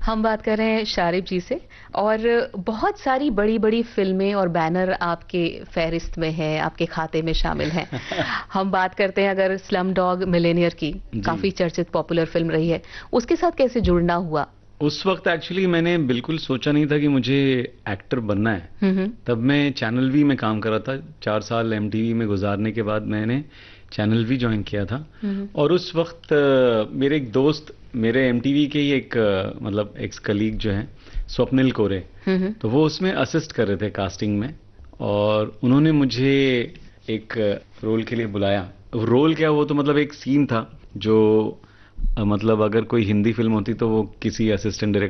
हम बात कर रहे हैं शारिब जी से और बहुत सारी बड़ी-बड़ी फ़िल्में और बैनर आपके फ़हरिस्त में हैं, आपके खाते में शामिल हैं। हम बात करते हैं अगर स्लम डॉग मिलियनेयर की, जी। काफ़ी चर्चित पॉपुलर फ़िल्म रही है। उसके साथ कैसे जुड़ना हुआ? उस वक्त एक्चुअली मैंने बिल्कुल सोचा नहीं था कि मुझे एक्टर बनना है। हुँ, हुँ। तब मैं चैनल वी में काम कर रहा था। 4 साल एमटीवी में गुजारने के बाद मैंने चैनल वी ज्वाइन किया था। हुँ, हुँ। और उस वक्त मेरे एक दोस्त, मेरे एमटीवी के ही एक मतलब एक्स कलीग जो हैं, स्वप्निल कोरे, हुँ, हुँ। तो वो उसमें असिस्ट कर रहे थे कास्टिंग में। और उन्होंने मुझे एक रोल के लिए बुलाया। रोल क्या, वो तो मतलब एक सीन था जो मतलब अगर कोई हिंदी फिल्म होती तो वो किसी असिस्टेंट डायरेक्टर